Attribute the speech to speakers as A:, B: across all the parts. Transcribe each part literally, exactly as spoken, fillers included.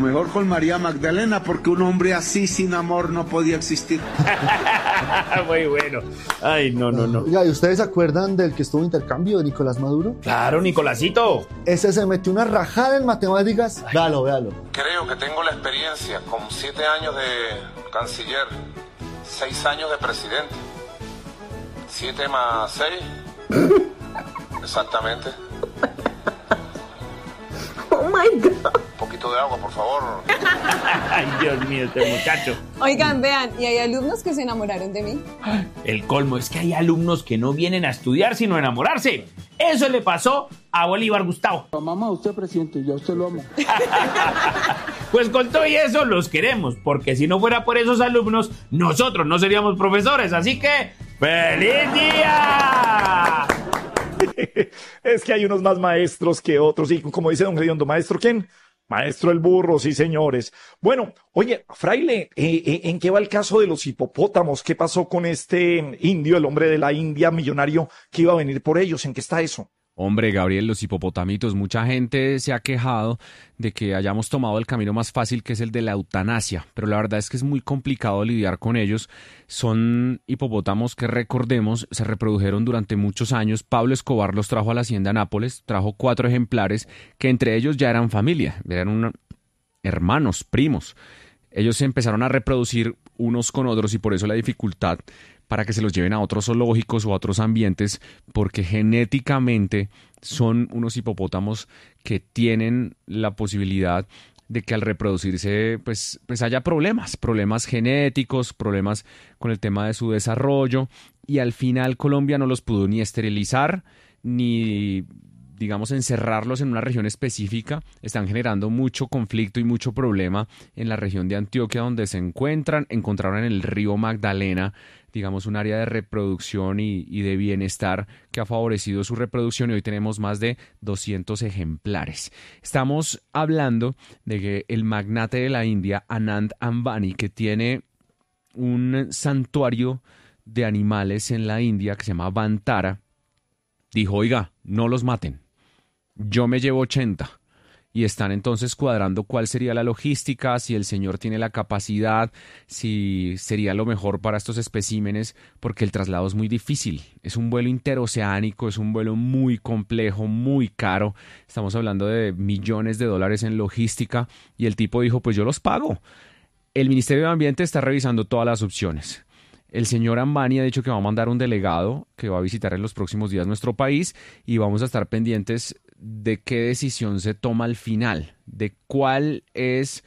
A: mejor con María Magdalena, porque un hombre así sin amor no podía existir.
B: Muy bueno. Ay, no, no, no.
C: Oiga, ¿y ustedes se acuerdan del que estuvo en intercambio de Nicolás Maduro?
B: Claro, Nicolásito.
C: Ese se metió una rajada en matemáticas.
B: Ay.
C: Véalo, véalo.
D: Creo que tengo la experiencia con siete años de canciller, seis años de presidente. Siete más seis. Exactamente.
E: Oh my God.
D: Un poquito de agua, por favor.
B: Ay, Dios mío, este muchacho.
F: Oigan, vean, ¿y hay alumnos que se enamoraron de mí?
B: El colmo es que hay alumnos que no vienen a estudiar sino a enamorarse. Eso le pasó a Bolívar Gustavo.
G: Mamá, usted presidente, yo a usted lo amo.
B: Pues con todo y eso los queremos, porque si no fuera por esos alumnos, nosotros no seríamos profesores. Así que, ¡feliz día!
H: Es que hay unos más maestros que otros, y como dice don Gediondo, ¿maestro quién? Maestro el burro, sí señores. Bueno, oye, fraile, eh, eh, ¿en qué va el caso de los hipopótamos? ¿Qué pasó con este indio, el hombre de la India millonario que iba a venir por ellos? ¿En qué está eso?
I: Hombre, Gabriel, los hipopotamitos, mucha gente se ha quejado de que hayamos tomado el camino más fácil, que es el de la eutanasia, pero la verdad es que es muy complicado lidiar con ellos. Son hipopótamos que, recordemos, se reprodujeron durante muchos años. Pablo Escobar los trajo a la hacienda Nápoles, trajo cuatro ejemplares que entre ellos ya eran familia, eran un, hermanos, primos. Ellos se empezaron a reproducir unos con otros y por eso la dificultad para que se los lleven a otros zoológicos o a otros ambientes, porque genéticamente son unos hipopótamos que tienen la posibilidad de que al reproducirse pues, pues haya problemas, problemas genéticos, problemas con el tema de su desarrollo, y al final Colombia no los pudo ni esterilizar ni, digamos, encerrarlos en una región específica. Están generando mucho conflicto y mucho problema en la región de Antioquia, donde se encuentran. Encontraron en el río Magdalena, digamos, un área de reproducción y, y de bienestar que ha favorecido su reproducción, y hoy tenemos más de doscientos ejemplares. Estamos hablando de que el magnate de la India, Anand Ambani, que tiene un santuario de animales en la India que se llama Vantara, dijo, oiga, no los maten, yo me llevo ochenta. Y están entonces cuadrando cuál sería la logística, si el señor tiene la capacidad, si sería lo mejor para estos especímenes, porque el traslado es muy difícil. Es un vuelo interoceánico, es un vuelo muy complejo, muy caro. Estamos hablando de millones de dólares en logística, y el tipo dijo, pues yo los pago. El Ministerio de Ambiente está revisando todas las opciones. El señor Ambani ha dicho que va a mandar un delegado que va a visitar en los próximos días nuestro país, y vamos a estar pendientes de qué decisión se toma al final, de cuál es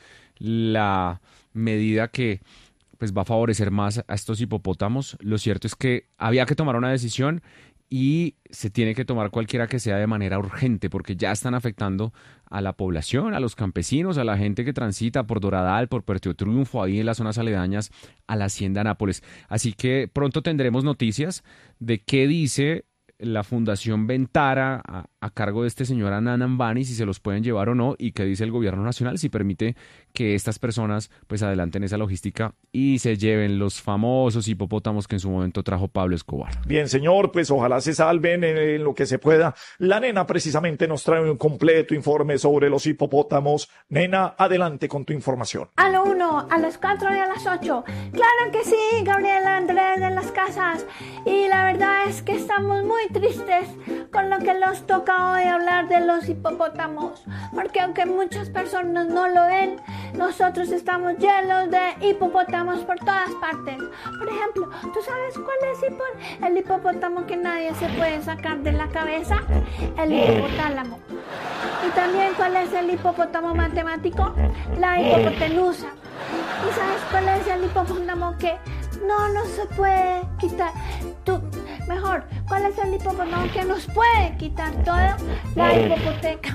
I: la medida que pues va a favorecer más a estos hipopótamos. Lo cierto es que había que tomar una decisión, y se tiene que tomar cualquiera que sea de manera urgente, porque ya están afectando a la población, a los campesinos, a la gente que transita por Doradal, por Puerto Triunfo, ahí en las zonas aledañas a la hacienda Nápoles. Así que pronto tendremos noticias de qué dice la Fundación Ventara a, a cargo de este señor Anand Ambani, si se los pueden llevar o no, y qué dice el gobierno nacional, si permite que estas personas pues adelanten esa logística y se lleven los famosos hipopótamos que en su momento trajo Pablo Escobar.
H: Bien, señor, pues ojalá se salven en, en lo que se pueda. La nena precisamente nos trae un completo informe sobre los hipopótamos. Nena, adelante con tu información.
E: A lo uno, a las cuatro y a las ocho. Claro que sí, Gabriela Andrés de las Casas. Y la verdad es que estamos muy tristes con lo que nos toca hoy hablar de los hipopótamos, porque aunque muchas personas no lo ven, nosotros estamos llenos de hipopótamos por todas partes. Por ejemplo, ¿tú sabes cuál es hipo- el hipopótamo que nadie se puede sacar de la cabeza? El hipopotálamo. ¿Y también cuál es el hipopótamo matemático? La hipopotenusa. ¿Y sabes cuál es el hipopótamo que no, no se puede quitar? Tú, mejor, ¿cuál es el hipopótamo que nos puede quitar todo? La hipopoteca.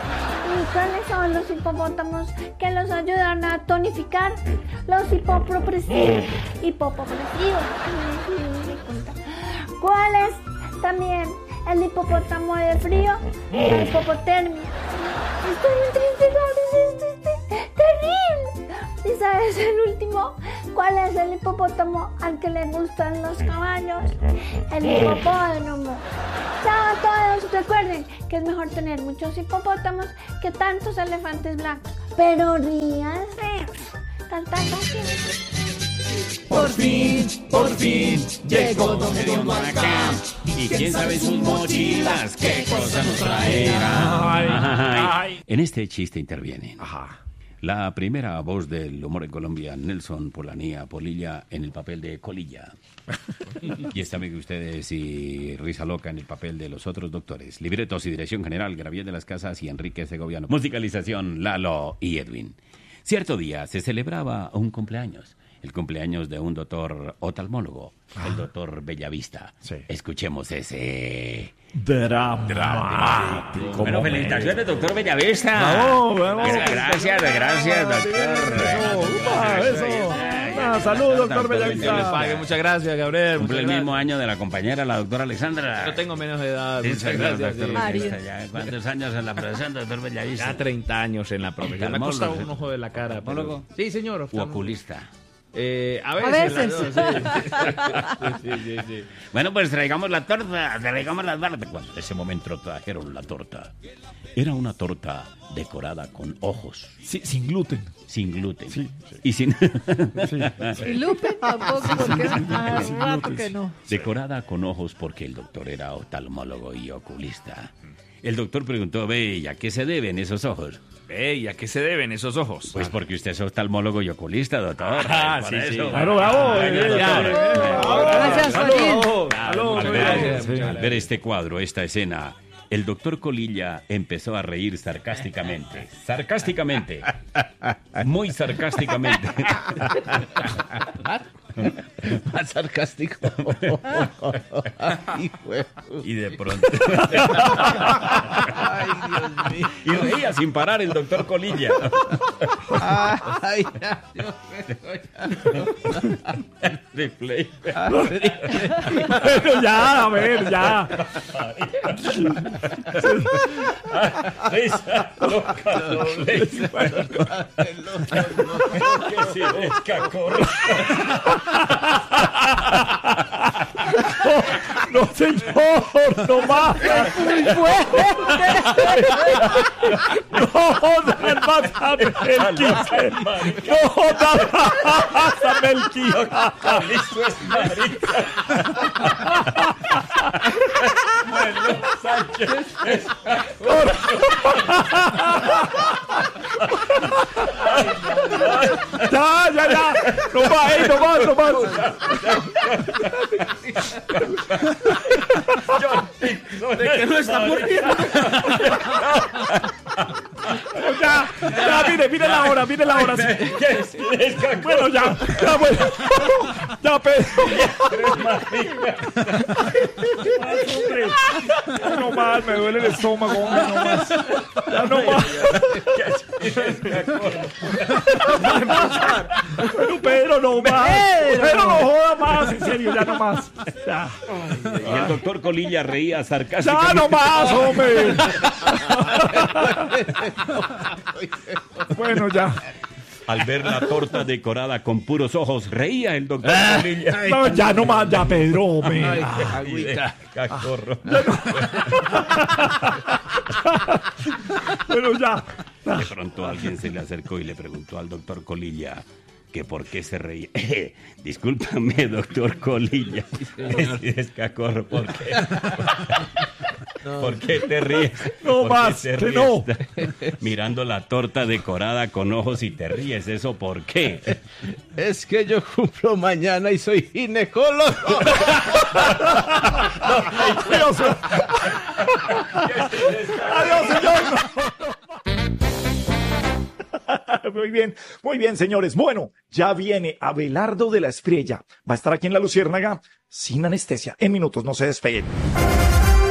E: ¿Y cuáles son los hipopótamos que los ayudan a tonificar? Los hipopresivos. Hipopresivos. ¿Cuál es también el hipopótamo de frío? La hipopotermia. Estoy muy triste, Gabriel, esto es terrible. ¿Y sabes el último? ¿Cuál es el hipopótamo al que le gustan los caballos? El hipopódromo. Chao a todos. Recuerden que es mejor tener muchos hipopótamos que tantos elefantes blancos. Pero ríanse. Tanta
B: Por fin, por fin, llegó Don Hediondo acá. Y quién sabe sus mochilas, qué cosa nos traerá.
H: Ay, ay.
J: En este chiste intervienen
H: Ajá.
J: la primera voz del humor en Colombia, Nelson Polanía Polilla, en el papel de Colilla. Y está amigo ustedes y Risa Loca en el papel de los otros doctores. Libretos y dirección general, Gabriel de las Casas y Enrique Segoviano. Musicalización, Lalo y Edwin. Cierto día se celebraba un cumpleaños. El cumpleaños de un doctor oftalmólogo, ah. el doctor Bellavista. Sí. Escuchemos ese...
H: Drama.
J: Drama. Bueno, felicitaciones, doctor Bellavista.
H: No, vamos.
J: Gracias, gracias, doctor.
H: Eso, eso. Ah, salud, doctor Bellavista.
B: Muchas gracias, Gabriel.
J: Cumple el mismo año de la compañera, la doctora Alexandra.
B: Yo tengo menos de edad.
J: Sí,
B: muchas
J: señor,
B: gracias.
J: doctor
B: Sí.
J: Bellavista, ya. ¿Cuántos años en la profesión, doctor Bellavista?
B: Ya treinta años en la profesión. Me ha costado un ojo de la cara.
J: ¿Oftalmólogo?
B: Sí, señor.
J: ¿O oculista?
B: Eh, a veces.
F: A veces.
B: Dos, sí. Sí, sí, sí.
J: Bueno, pues traigamos la torta, traigamos las barras. Cuando en ese momento trajeron la torta, era una torta decorada con ojos.
H: Sí, sin gluten.
J: Sin gluten.
H: Sí, sí.
J: Y sin...
H: Sí, sí.
F: Y Lupe tampoco, porque ah,
H: sin
F: rato
H: gluten.
F: que no.
J: Decorada con ojos porque el doctor era oftalmólogo y oculista. El doctor preguntó, ve, ¿y a qué se deben esos ojos?
B: Ve, ¿y a qué se deben esos ojos?
J: Pues porque usted es oftalmólogo y oculista, doctor.
B: Ah,
J: Por
B: sí,
J: eso.
B: sí.
H: Claro, bravo.
J: Gracias,
H: Ya,
J: doctor.
F: Gracias, Solín.
H: Aló,
J: Muchas
H: muy
J: gracias.
H: bien.
J: Al ver este cuadro, esta escena, el doctor Colilla empezó a reír sarcásticamente. Sarcásticamente. Muy sarcásticamente.
A: Más sarcástico. Ay,
J: Y de pronto...
A: Ay, Dios mío.
J: Y reía sin parar el doctor Colilla.
A: Ay, Dios
J: De play.
H: Pero ya, a ver, ya.
J: Risa loca doble. Que si descacorro.
H: No, no, señor, no más.
F: Muy fuerte.
H: No jodas más a Melqui. No jodas más a Melqui.
J: Calixto es marica. Manuel Sánchez es...
H: Ya, ya, ya. No más, ey, no más, no más.
B: ¿De qué no está muriendo?
H: Ya, ya, mire, mire la hora, mire la hora. Sí. Bueno, ya, ya, bueno. Ya, Pedro. Ya no más, me duele el estómago, hombre, no más. Ya no más. Pero Pedro, no más. Pedro, no joda más, en serio, ya no más. Ya.
J: Y el doctor Colilla reía sarcásticamente.
H: Ya no más, hombre. Bueno, ya.
J: Al ver la torta decorada con puros ojos, reía el doctor Colilla.
H: No, ya no más, ya, Pedro, hombre.
B: Ay,
J: Y de cacorro.
H: Bueno, ya.
J: De pronto alguien se le acercó y le preguntó al doctor Colilla que por qué se reía. Discúlpame, doctor Colilla. Es, es cacorro, ¿por qué? No. ¿Por qué te ríes?
H: No más, que no.
J: Mirando la torta decorada con ojos y te ríes, ¿eso por qué?
A: Es que yo cumplo mañana y soy ginecólogo.
H: Adiós, adiós, señor. Muy bien, muy bien, señores. Bueno, ya viene Abelardo de la Espriella. Va a estar aquí en La Luciérnaga sin anestesia. En minutos, no se despeguen.